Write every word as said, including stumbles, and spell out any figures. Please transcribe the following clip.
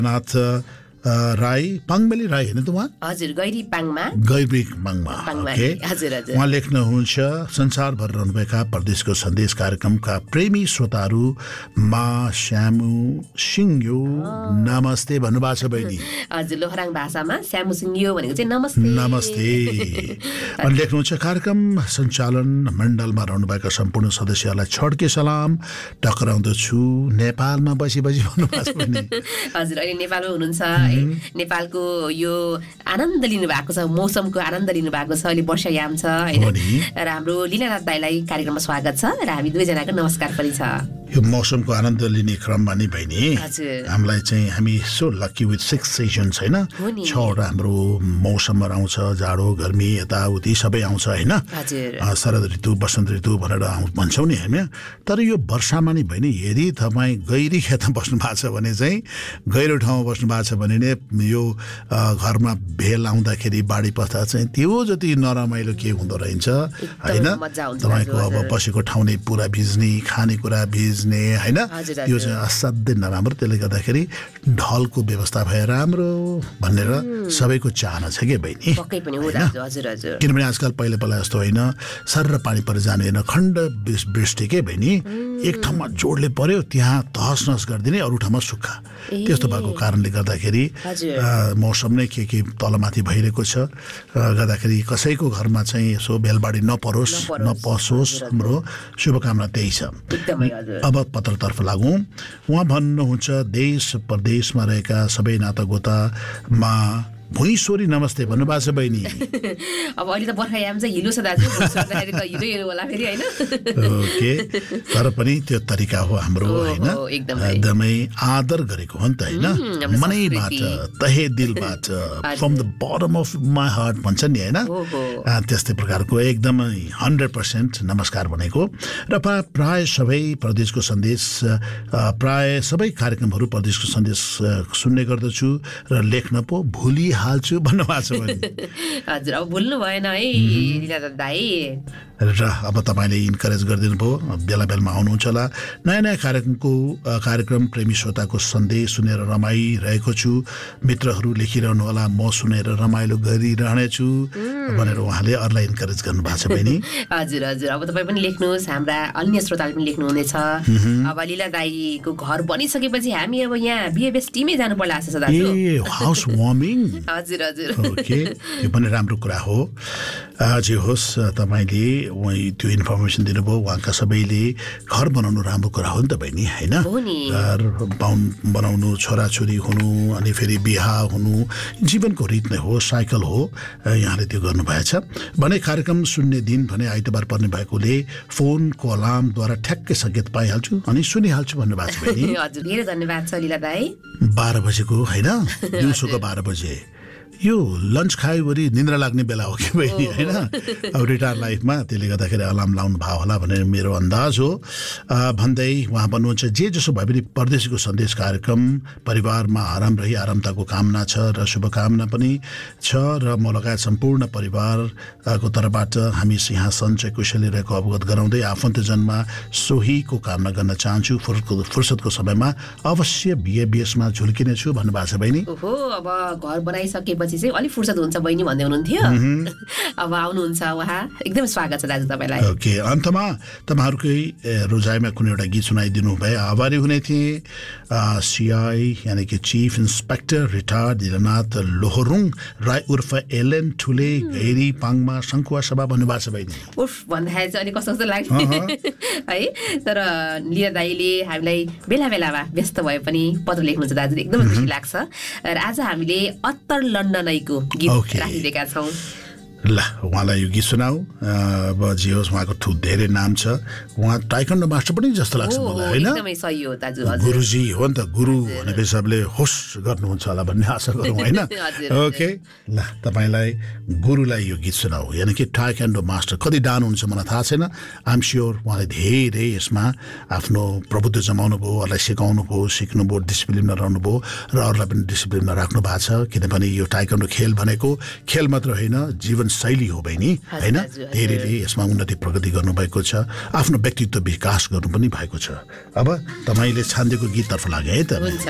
नाथ राई पाङबेली राई हैन त उहाँ हजुर गैरी पाङमा गैरी पाङमा ओके हजुर हजुर उहाँ लेख्नुहुन्छ संसारभर रहनुभएका परदेशको सन्देश कार्यक्रमका प्रेमी श्रोताहरू मा श्यामु सिंह नमस्ते भन्नुभएको छ बहिनी हजुर लोहराङ भाषामा श्यामु सिंह भनेको चाहिँ नमस्ते नमस्ते अनि लेख्नुहुन्छ कार्यक्रम सञ्चालन मण्डलमा रहनुभएका सम्पूर्ण सदस्यहरूलाई छड्के सलाम टक्राउँदछु नेपालमा बसी बसी भन्नुभएको छ बहिनी हजुर अहिले नेपालमा हुनुहुन्छ नेपालको यो आनन्द लिनु भएको छ मौसमको आनन्द लिनु भएको छ अहिले वर्षायाम छ हैन र हाम्रो लीलानाथ दाइलाई कार्यक्रममा स्वागत छ र हामी दुवैजनाको नमस्कार पनि छ यो मौसमको आनन्द लिने क्रममा नि बहिनी हामीलाई चाहिँ हामी so lucky with six seasons हैन छवटा हाम्रो मौसममा आउँछ जाडो गर्मी यताउति सबै आउँछ हैन शरद ऋतु वसन्त ऋतु भनेर भन्छौँ नि हामी तर यो वर्षामा नि बहिनी यदि तपाईँ गैरी खेतमा बस्नु भएको छ भने चाहिँ गहिरो ठाउँमा बस्नु भएको छ भने नै यो घरमा भेल आउँदाखेरि बाढी पस्दा चाहिँ त्यो जति नरमाइलो के हुँदो रहेछ हैन तपाईँको अब बसेको ठाउँ नै पुरा भिज्ने खानेकुरा भिज्ने हैन यो चाहिँ असाध्यै नराम्रो त्यसले गर्दाखेरि ढलको व्यवस्था भए राम्रो भनेर सबैको चाहना छ के बहिनी किनभने आजकल पहिला पहिला जस्तो होइन सर्र पानी परेर जानु होइन खण्ड वृष्टि के बहिनी एक ठाउँमा जोडले पर्यो त्यहाँ तहस नहस गरिदिने अरू ठाउँमा सुक्खा त्यस्तो भएको कारणले गर्दाखेरि मौसम नै के के तलमाथि भइरहेको छ गर्दाखेरि कसैको घरमा चाहिँ यसो भेलबाडी नपरोस् नपसोस् हाम्रो शुभकामना त्यही छ अब पत्रतर्फ लागौँ उहाँ भन्नुहुन्छ देश परदेशमा रहेका सबै नातागोतामा भुइँसोरी नमस्ते भन्नुभएको छ बहिनी अब अहिले त बर्खायाम चाहिँ हिलो छ दाजु हिलो हिलो होला फेरि हैन ओके तर पनि त्यो तरिका हो हाम्रो हैन एकदमै आदर गरेको हो नि त हैन मनैबाट तहे दिलबाट from the bottom of my heart भन्छ नि हैन त्यस्तै प्रकारको एकदमै हन्ड्रेड पर्सेन्ट नमस्कार भनेको र प्राय सबै प्रदेशको सन्देश प्राय सबै कार्यक्रमहरू प्रदेशको सन्देश सुन्ने गर्दछु र लेख्न पो भुलि हाल्छु भन्नुभएको छ भने हजुर अब भुल्नु भएन है लीलानाथ दाइ र अब तपाईँले इन्करेज गरिदिनु भयो बेला बेलामा आउनुहुन्छ होला नयाँ नयाँ कार्यक्रमको कार्यक्रम प्रेमी श्रोताको सन्देश सुनेर रमाइरहेको छु मित्रहरू लेखिरहनु होला म सुनेर रमाइलो गरिरहनेछु भनेर उहाँले अरूलाई इन्करेज गर्नुभएको छ बहिनी हजुर हजुर अब तपाईँ पनि लेख्नुहोस् हाम्रा अन्य श्रोताले पनि लेख्नुहुनेछ अब लीला दाइको घर बनिसकेपछि हामी अब यहाँ बिएबएस टिमै जानु पर्ला जस्तो छ दाजु ए हाउस वार्मिङ हजुर हजुर ओके यो पनि राम्रो कुरा हो जे होस् तपाईँले उहाँ त्यो इन्फर्मेसन दिनुभयो उहाँका सबैले घर बनाउनु राम्रो कुरा हो नि त बहिनी होइन घर बनाउनु छोराछोरी हुनु अनि फेरि बिहा हुनु जीवनको रीत नै हो साइकल हो यहाँले त्यो गर्नुभएछ भने कार्यक्रम सुन्ने दिन भने आइतबार पर्ने भएकोले फोनको अलार्मद्वारा ठ्याक्कै सङ्केत पाइहाल्छु अनि सुनिहाल्छु भन्नुभएको छ बहिनी हजुर धेरै धन्यवाद छ लीला दाइ बाह्र बजेको होइन दिउँसोको बाह्र बजे यो लन्च खाएवरी निन्द्रा लाग्ने बेला हो कि बहिनी होइन अब रिटायर लाइफमा त्यसले गर्दाखेरि अलार्म लाउनु भयो होला भनेर मेरो अन्दाज हो भन्दै उहाँ भन्नुहुन्छ जे जसो भए पनि परदेशीको सन्देश कार्यक्रम परिवारमा आराम रही आरामताको कामना छ र शुभकामना पनि छ र म लगायत सम्पूर्ण परिवारको तर्फबाट हामी यहाँ सञ्चय कुशली रहेको अवगत गराउँदै आफन्तजनमा सोहीको कामना गर्न चाहन्छु फुर्सदको फुर्सदको समयमा अवश्य बिएबिएसमा झुल्किनेछु भन्नुभएको छ बहिनी ओहो अब घर बनाइसकेपछि चाहिँ अलि फुर्सद हुन्छ बहिनी भन्दै हुनुहुन्थ्यो अब आउनुहुन्छ उहाँ एकदम स्वागत छ दाजु तपाईँलाई ओके अन्तमा तपाईँहरूकै रोजाइमा कुनै एउटा गीत सुनाइदिनु भए आभारी हुने थिए सिआई यानि कि chief inspector retired Leelanath लोहरुङ Rai उर्फ एलेन ठुले गैरी पाङमा सङ्खुवा सभा भन्नुभएको छ बहिनी उर्फ भन्दाखेरि चाहिँ अलिक कस्तो कस्तो लाग्यो है तर लीला दाइले हामीलाई बेला बेलामा व्यस्त भए पनि पत्र लेख्नुहुन्छ दाजु एकदमै खुसी लाग्छ र आज हामीले अत्तर लन्डनैको गीत राखिदिएका छौँ ल उहाँलाई यो गीत सुनाऊ अब जे होस् उहाँको ठु धेरै नाम छ उहाँ टाइकन्डो मास्टर पनि जस्तो लाग्छ मलाई होइन एकदमै सही हो दाजु हजुर गुरुजी हो नि त गुरु भनेको हिसाबले होस् गर्नुहुन्छ होला भन्ने आशा गरौँ होइन ओके ल तपाईँलाई गुरुलाई यो गीत सुनाऊ यानि कि टाइकन्डो मास्टर कति डान हुन्छ मलाई थाहा छैन आइएम स्योर उहाँले धेरै यसमा आफ्नो प्रभुत्व जमाउनु भयो अरूलाई सिकाउनु भयो सिक्नु भयो डिसिप्लिनमा रहनु भयो र अरूलाई पनि डिसिप्लिनमा राख्नु भएको छ किनभने यो टाइकन्डो खेल भनेको खेल मात्र होइन जीवन शैली हो बहिनी हैन धेरैले यसमा उन्नति प्रगति गर्नुभएको छ आफ्नो व्यक्तित्व विकास गर्नु पनि भएको छ अब तपाईले छान्देको गीततर्फ लागे है त